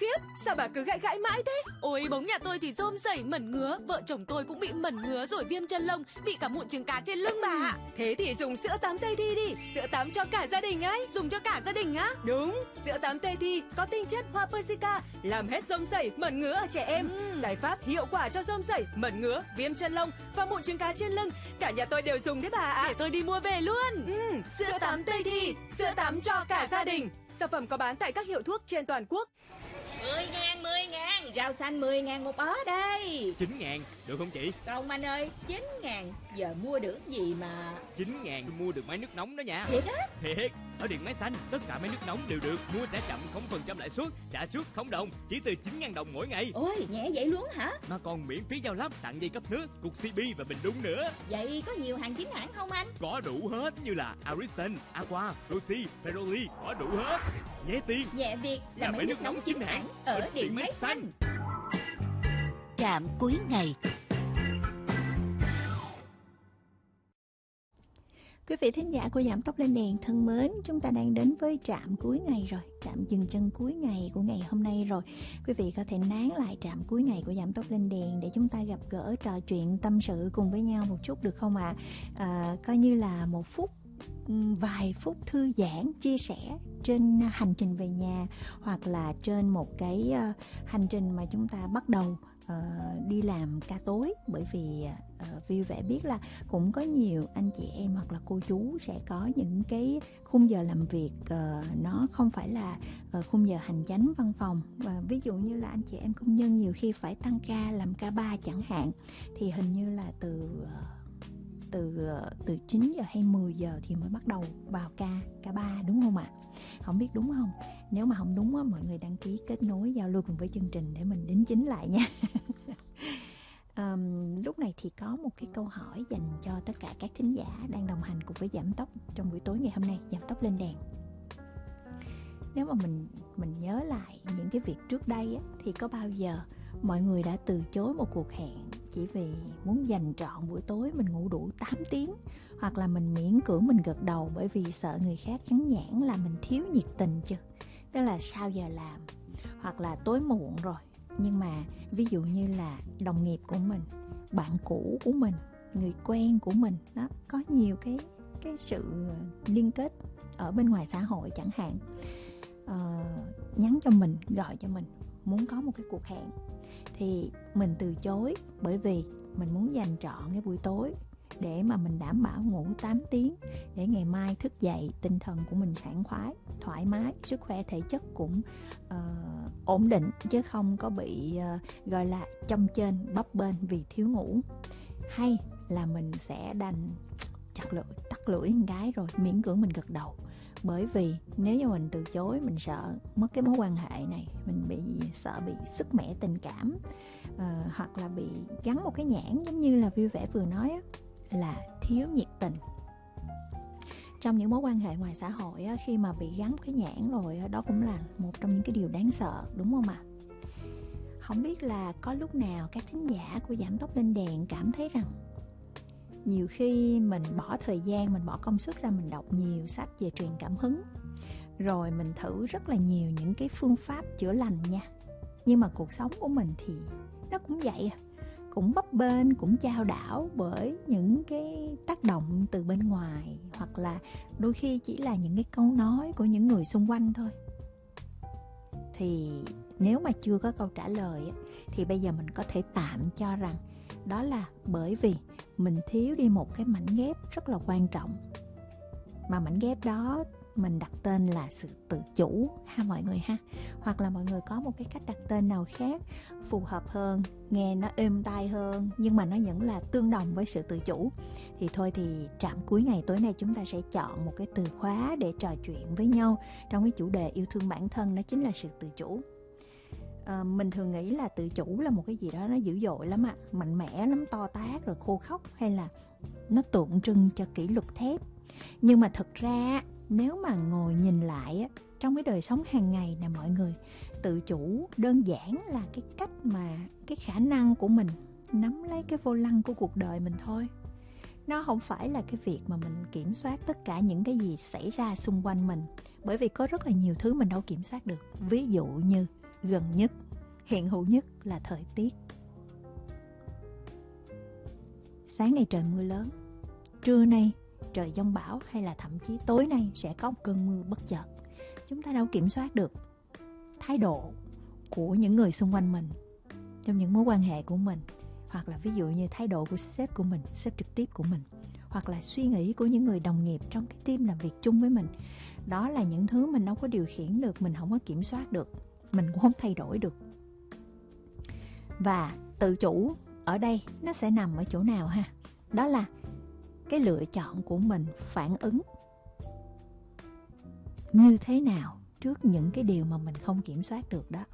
khiếp, sao bà cứ gãi gãi mãi thế? Ôi bóng nhà tôi thì rôm rẩy mẩn ngứa, vợ chồng tôi cũng bị mẩn ngứa rồi viêm chân lông, bị cả mụn trứng cá trên lưng bà ạ. Thế thì dùng sữa tắm Tây Thi đi, sữa tắm cho cả gia đình ấy. Dùng cho cả gia đình á? Đúng, sữa tắm Tây Thi có tinh chất hoa Persica, làm hết rôm rẩy, mẩn ngứa ở trẻ em. Giải pháp hiệu quả cho rôm rẩy, mẩn ngứa, viêm chân lông và mụn trứng cá trên lưng. Cả nhà tôi đều dùng đấy bà ạ. Để tôi đi mua về luôn. Sữa tắm Tây Thi, sữa tắm cho cả gia đình. Sản phẩm có bán tại các hiệu thuốc trên toàn quốc. 10.000, rau xanh 10.000 một bó đây. 9.000, được không chị? Không anh ơi, 9.000, giờ mua được gì mà 9.000 tôi mua được máy nước nóng đó nha. thiệt á? Thiệt, ở Điện Máy Xanh, tất cả máy nước nóng đều được mua trả chậm 0% lãi suất, trả trước không đồng, chỉ từ 9.000 đồng mỗi ngày. Ôi, nhẹ vậy luôn hả? Mà còn miễn phí giao lắp, tặng dây cấp nước, cục CB và bình đun nữa. Vậy có nhiều hàng chính hãng không anh? Có đủ hết như là Ariston, Aqua, Rossi, Ferroli, có đủ hết. Nhẹ tiền, Nhẹ việc là máy nước nóng chính hãng ở Điện Máy Xanh. Trạm cuối ngày. Quý vị thính giả của Giảm Tốc Lên Đèn thân mến, chúng ta đang đến với trạm cuối ngày rồi, trạm dừng chân cuối ngày của ngày hôm nay rồi. Quý vị có thể nán lại trạm cuối ngày của Giảm Tốc Lên Đèn để chúng ta gặp gỡ, trò chuyện, tâm sự cùng với nhau một chút được không ạ? Coi như là một phút, vài phút thư giãn, chia sẻ trên hành trình về nhà, hoặc là trên một cái hành trình mà chúng ta bắt đầu đi làm ca tối. Bởi vì vui vẻ biết là cũng có nhiều anh chị em hoặc là cô chú sẽ có những cái khung giờ làm việc nó không phải là khung giờ hành chánh văn phòng. Và ví dụ như là anh chị em công nhân nhiều khi phải tăng ca, làm ca 3 chẳng hạn, thì hình như là từ 9 giờ hay 10 giờ thì mới bắt đầu vào ca 3, đúng không ạ? Không biết đúng không? Nếu mà không đúng á, mọi người đăng ký kết nối giao lưu cùng với chương trình để mình đính chính lại nha. Lúc này thì có một cái câu hỏi dành cho tất cả các thính giả đang đồng hành cùng với Giảm Tốc trong buổi tối ngày hôm nay, Giảm Tốc Lên Đèn. Nếu mà mình nhớ lại những cái việc trước đây á, thì có bao giờ mọi người đã từ chối một cuộc hẹn chỉ vì muốn dành trọn buổi tối mình ngủ đủ 8 tiếng, hoặc là mình miễn cưỡng mình gật đầu bởi vì sợ người khác chán nhãn là mình thiếu nhiệt tình chưa? Tức là sau giờ làm, hoặc là tối muộn rồi, nhưng mà ví dụ như là đồng nghiệp của mình, bạn cũ của mình, người quen của mình đó, có nhiều cái sự liên kết ở bên ngoài xã hội chẳng hạn, nhắn cho mình, gọi cho mình, muốn có một cái cuộc hẹn, thì mình từ chối bởi vì mình muốn dành trọn cái buổi tối để mà mình đảm bảo ngủ 8 tiếng, để ngày mai thức dậy tinh thần của mình sảng khoái, thoải mái, sức khỏe thể chất cũng ổn định, chứ không có bị gọi là chông chênh bấp bênh vì thiếu ngủ. Hay là mình sẽ đành tắt lưỡi một cái rồi miễn cưỡng mình gật đầu, bởi vì nếu như mình từ chối, mình sợ mất cái mối quan hệ này, mình sợ bị sứt mẻ tình cảm, hoặc là bị gắn một cái nhãn giống như là Vui Vẻ vừa nói á, là thiếu nhiệt tình. Trong những mối quan hệ ngoài xã hội á, khi mà bị gắn cái nhãn rồi á, đó cũng là một trong những cái điều đáng sợ, đúng không ạ? Không biết là có lúc nào các thính giả của Giảm Tốc Lên Đèn cảm thấy rằng nhiều khi mình bỏ thời gian, mình bỏ công sức ra, mình đọc nhiều sách về truyền cảm hứng, rồi mình thử rất là nhiều những cái phương pháp chữa lành nha, nhưng mà cuộc sống của mình thì nó cũng vậy à, cũng bấp bênh, cũng chao đảo bởi những cái tác động từ bên ngoài, hoặc là đôi khi chỉ là những cái câu nói của những người xung quanh thôi. Thì nếu mà chưa có câu trả lời thì bây giờ mình có thể tạm cho rằng đó là bởi vì mình thiếu đi một cái mảnh ghép rất là quan trọng, mà mảnh ghép đó mình đặt tên là sự tự chủ ha mọi người ha. Hoặc là mọi người có một cái cách đặt tên nào khác phù hợp hơn, nghe nó êm tai hơn, nhưng mà nó vẫn là tương đồng với sự tự chủ, thì thôi thì trạm cuối ngày tối nay chúng ta sẽ chọn một cái từ khóa để trò chuyện với nhau trong cái chủ đề yêu thương bản thân, đó chính là sự tự chủ. Mình thường nghĩ là tự chủ là một cái gì đó nó dữ dội lắm ạ, mạnh mẽ lắm, to tát rồi khô khốc, hay là nó tượng trưng cho kỷ luật thép. Nhưng mà thực ra nếu mà ngồi nhìn lại trong cái đời sống hàng ngày nè mọi người, tự chủ đơn giản là cái cách mà cái khả năng của mình nắm lấy cái vô lăng của cuộc đời mình thôi. Nó không phải là cái việc mà mình kiểm soát tất cả những cái gì xảy ra xung quanh mình, bởi vì có rất là nhiều thứ mình đâu kiểm soát được. Ví dụ như gần nhất, hiện hữu nhất là thời tiết. Sáng nay trời mưa lớn, trưa nay trời giông bão, hay là thậm chí tối nay sẽ có một cơn mưa bất chợt. Chúng ta đâu kiểm soát được thái độ của những người xung quanh mình trong những mối quan hệ của mình, hoặc là ví dụ như thái độ của sếp của mình, sếp trực tiếp của mình, hoặc là suy nghĩ của những người đồng nghiệp trong cái team làm việc chung với mình. Đó là những thứ mình đâu có điều khiển được, mình không có kiểm soát được, mình cũng không thay đổi được. Và tự chủ ở đây nó sẽ nằm ở chỗ nào ha? Đó là cái lựa chọn của mình phản ứng như thế nào trước những cái điều mà mình không kiểm soát được đó.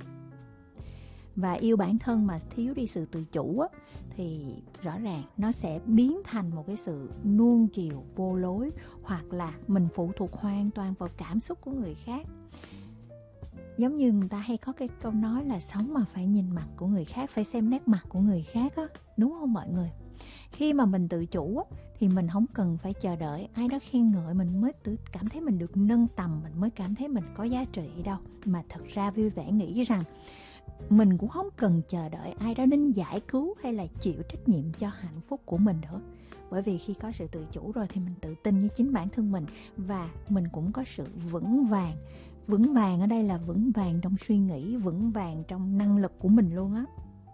Và yêu bản thân mà thiếu đi sự tự chủ á, thì rõ ràng nó sẽ biến thành một cái sự nuông chiều vô lối, hoặc là mình phụ thuộc hoàn toàn vào cảm xúc của người khác. Giống như người ta hay có cái câu nói là sống mà phải nhìn mặt của người khác, phải xem nét mặt của người khác á, đúng không mọi người? Khi mà mình tự chủ á, thì mình không cần phải chờ đợi ai đó khen ngợi mình mới cảm thấy mình được nâng tầm, mình mới cảm thấy mình có giá trị đâu. Mà thật ra vui vẻ nghĩ rằng mình cũng không cần chờ đợi ai đó đến giải cứu hay là chịu trách nhiệm cho hạnh phúc của mình nữa. Bởi vì khi có sự tự chủ rồi thì mình tự tin với chính bản thân mình, và mình cũng có sự vững vàng. Vững vàng ở đây là vững vàng trong suy nghĩ, vững vàng trong năng lực của mình luôn á.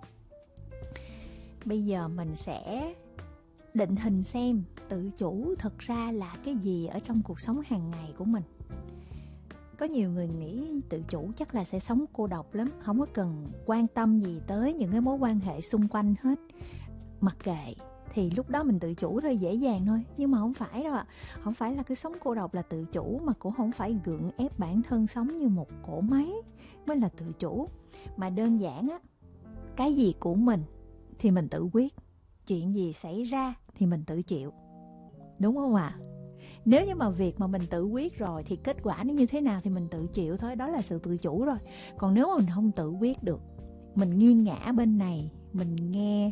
Bây giờ mình sẽ định hình xem tự chủ thực ra là cái gì ở trong cuộc sống hàng ngày của mình. Có nhiều người nghĩ tự chủ chắc là sẽ sống cô độc lắm, không có cần quan tâm gì tới những cái mối quan hệ xung quanh hết, mặc kệ, thì lúc đó mình tự chủ thôi, dễ dàng thôi. Nhưng mà không phải đâu ạ. Không phải là cứ sống cô độc là tự chủ, mà cũng không phải gượng ép bản thân sống như một cỗ máy mới là tự chủ. Mà đơn giản á, cái gì của mình thì mình tự quyết, chuyện gì xảy ra thì mình tự chịu, đúng không ạ? Nếu như mà việc mà mình tự quyết rồi thì kết quả nó như thế nào thì mình tự chịu thôi, đó là sự tự chủ rồi. Còn nếu mà mình không tự quyết được, mình nghiêng ngã bên này, mình nghe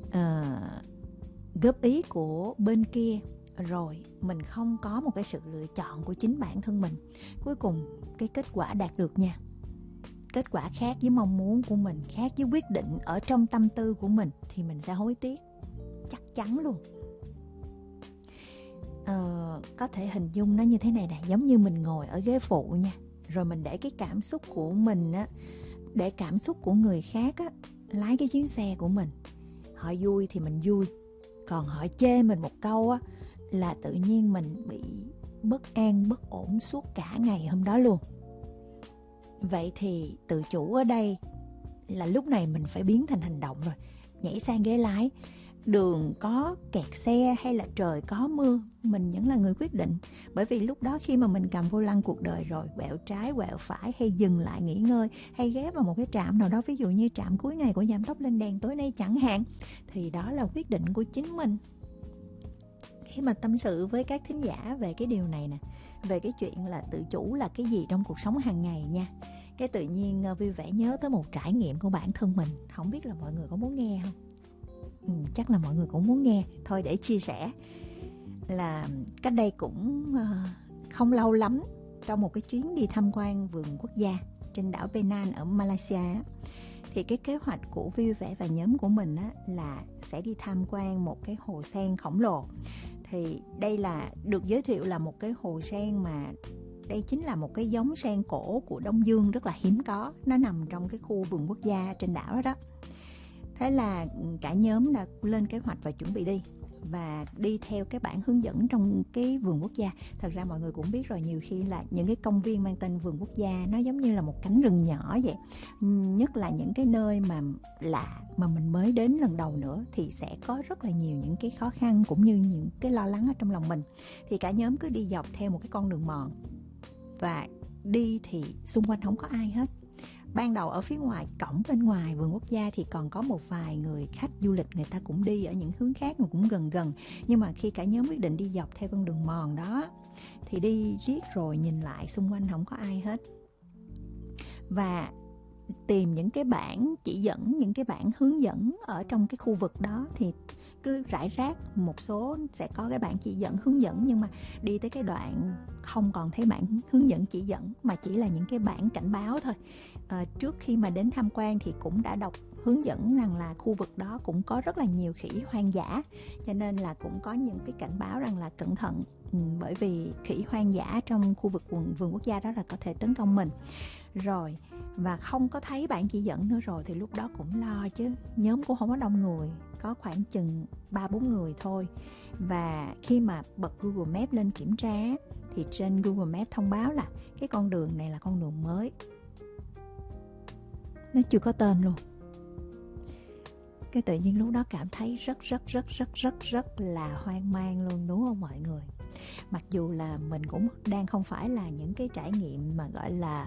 góp ý của bên kia, rồi mình không có một cái sự lựa chọn của chính bản thân mình, cuối cùng cái kết quả đạt được nha, kết quả khác với mong muốn của mình, khác với quyết định ở trong tâm tư của mình, thì mình sẽ hối tiếc, chắc chắn luôn. Có thể hình dung nó như thế này nè, giống như mình ngồi ở ghế phụ nha, rồi mình để cái cảm xúc của mình á, để cảm xúc của người khác á lái cái chuyến xe của mình. Họ vui thì mình vui, còn họ chê mình một câu á là tự nhiên mình bị bất an, bất ổn suốt cả ngày hôm đó luôn. Vậy thì tự chủ ở đây là lúc này mình phải biến thành hành động rồi. Nhảy sang ghế lái, đường có kẹt xe hay là trời có mưa, mình vẫn là người quyết định. Bởi vì lúc đó khi mà mình cầm vô lăng cuộc đời rồi, quẹo trái, quẹo phải, hay dừng lại nghỉ ngơi, hay ghé vào một cái trạm nào đó, ví dụ như trạm cuối ngày của Giảm Tốc Lên Đèn tối nay chẳng hạn, thì đó là quyết định của chính mình. Khi mà tâm sự với các thính giả về cái điều này nè, về cái chuyện là tự chủ là cái gì trong cuộc sống hàng ngày nha, cái tự nhiên vui vẻ nhớ tới một trải nghiệm của bản thân mình. Không biết là mọi người có muốn nghe không? Chắc là mọi người cũng muốn nghe. Thôi để chia sẻ là cách đây cũng không lâu lắm, trong một cái chuyến đi tham quan vườn quốc gia trên đảo Penang ở Malaysia á, thì cái kế hoạch của Vui Vẻ và nhóm của mình á, là sẽ đi tham quan một cái hồ sen khổng lồ. Thì đây là được giới thiệu là một cái hồ sen mà đây chính là một cái giống sen cổ của Đông Dương rất là hiếm có. Nó nằm trong cái khu vườn quốc gia trên đảo đó đó. Thế là cả nhóm đã lên kế hoạch và chuẩn bị đi, và đi theo cái bản hướng dẫn trong cái vườn quốc gia. Thật ra mọi người cũng biết rồi, nhiều khi là những cái công viên mang tên vườn quốc gia nó giống như là một cánh rừng nhỏ vậy. Nhất là những cái nơi mà lạ mà mình mới đến lần đầu nữa thì sẽ có rất là nhiều những cái khó khăn cũng như những cái lo lắng ở trong lòng mình. Thì cả nhóm cứ đi dọc theo một cái con đường mòn, và đi thì xung quanh không có ai hết. Ban đầu ở phía ngoài, cổng bên ngoài vườn quốc gia thì còn có một vài người khách du lịch, người ta cũng đi ở những hướng khác mà cũng gần gần. Nhưng mà khi cả nhóm quyết định đi dọc theo con đường mòn đó thì đi riết rồi nhìn lại xung quanh không có ai hết. Và tìm những cái bảng chỉ dẫn, những cái bảng hướng dẫn ở trong cái khu vực đó, thì cứ rải rác, một số sẽ có cái bảng chỉ dẫn hướng dẫn, nhưng mà đi tới cái đoạn không còn thấy bảng hướng dẫn chỉ dẫn mà chỉ là những cái bảng cảnh báo thôi. Trước khi mà đến tham quan thì cũng đã đọc hướng dẫn rằng là khu vực đó cũng có rất là nhiều khỉ hoang dã, cho nên là cũng có những cái cảnh báo rằng là cẩn thận, bởi vì khỉ hoang dã trong khu vực vườn quốc gia đó là có thể tấn công mình. Rồi, và không có thấy bảng chỉ dẫn nữa rồi thì lúc đó cũng lo chứ, nhóm cũng không có đông người, có khoảng chừng 3-4 người thôi. Và khi mà bật Google Maps lên kiểm tra thì trên Google Maps thông báo là cái con đường này là con đường mới, nó chưa có tên luôn. Cái tự nhiên lúc đó cảm thấy rất là hoang mang luôn, đúng không mọi người? Mặc dù là mình cũng đang không phải là những cái trải nghiệm mà gọi là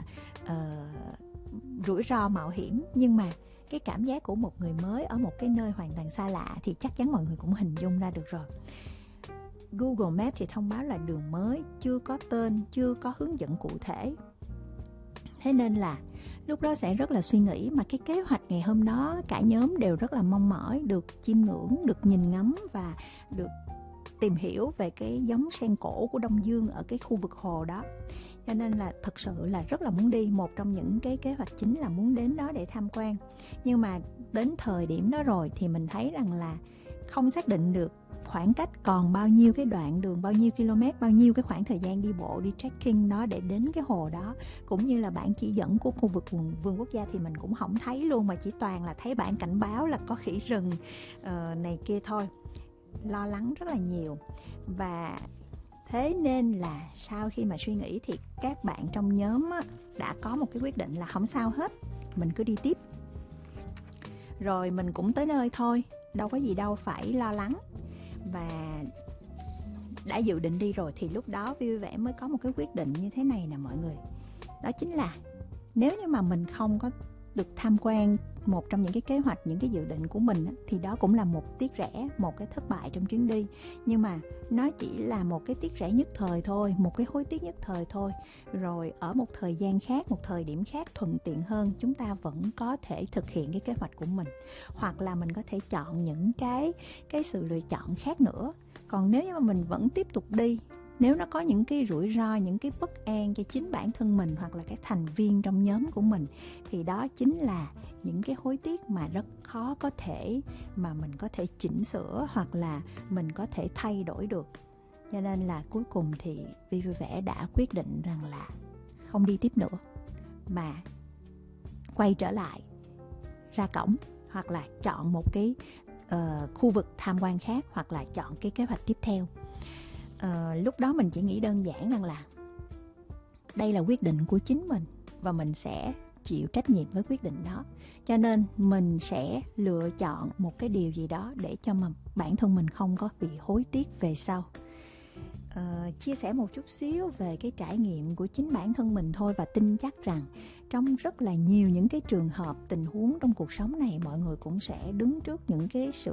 rủi ro mạo hiểm, nhưng mà cái cảm giác của một người mới ở một cái nơi hoàn toàn xa lạ thì chắc chắn mọi người cũng hình dung ra được rồi. Google Maps thì thông báo là đường mới, chưa có tên, chưa có hướng dẫn cụ thể. Thế nên là lúc đó sẽ rất là suy nghĩ, mà cái kế hoạch ngày hôm đó cả nhóm đều rất là mong mỏi được chiêm ngưỡng, được nhìn ngắm và được tìm hiểu về cái giống sen cổ của Đông Dương ở cái khu vực hồ đó. Cho nên là thực sự là rất là muốn đi, một trong những cái kế hoạch chính là muốn đến đó để tham quan. Nhưng mà đến thời điểm đó rồi thì mình thấy rằng là không xác định được khoảng cách còn bao nhiêu cái đoạn đường, bao nhiêu km, bao nhiêu cái khoảng thời gian đi bộ, đi trekking đó để đến cái hồ đó. Cũng như là bản chỉ dẫn của khu vực vườn quốc gia thì mình cũng không thấy luôn, mà chỉ toàn là thấy bản cảnh báo là có khỉ rừng này kia thôi. Lo lắng rất là nhiều. Và thế nên là sau khi mà suy nghĩ thì các bạn trong nhóm đã có một cái quyết định là không sao hết, mình cứ đi tiếp. Rồi mình cũng tới nơi thôi, đâu có gì đâu phải lo lắng. Và đã dự định đi rồi thì lúc đó Vui Vẻ mới có một cái quyết định như thế này nè mọi người. Đó chính là nếu như mà mình không có được tham quan một trong những cái kế hoạch, những cái dự định của mình thì đó cũng là một tiếc rẻ, một cái thất bại trong chuyến đi. Nhưng mà nó chỉ là một cái tiếc rẻ nhất thời thôi, một cái hối tiếc nhất thời thôi. Rồi ở một thời gian khác, một thời điểm khác thuận tiện hơn, chúng ta vẫn có thể thực hiện cái kế hoạch của mình. Hoặc là mình có thể chọn những cái sự lựa chọn khác nữa. Còn nếu như mà mình vẫn tiếp tục đi, nếu nó có những cái rủi ro, những cái bất an cho chính bản thân mình hoặc là các thành viên trong nhóm của mình, thì đó chính là những cái hối tiếc mà rất khó có thể mà mình có thể chỉnh sửa hoặc là mình có thể thay đổi được. Cho nên là cuối cùng thì Vui Vẻ đã quyết định rằng là không đi tiếp nữa, mà quay trở lại ra cổng, hoặc là chọn một cái khu vực tham quan khác, hoặc là chọn cái kế hoạch tiếp theo. Lúc đó mình chỉ nghĩ đơn giản rằng là đây là quyết định của chính mình và mình sẽ chịu trách nhiệm với quyết định đó. Cho nên mình sẽ lựa chọn một cái điều gì đó để cho mà bản thân mình không có bị hối tiếc về sau. Chia sẻ một chút xíu về cái trải nghiệm của chính bản thân mình thôi, và tin chắc rằng trong rất là nhiều những cái trường hợp, tình huống trong cuộc sống này, mọi người cũng sẽ đứng trước những cái sự